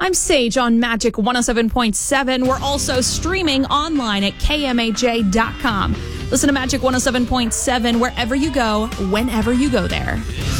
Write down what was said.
I'm Sage on Magic 107.7. We're also streaming online at kmaj.com. Listen to Magic 107.7 wherever you go, whenever you go there.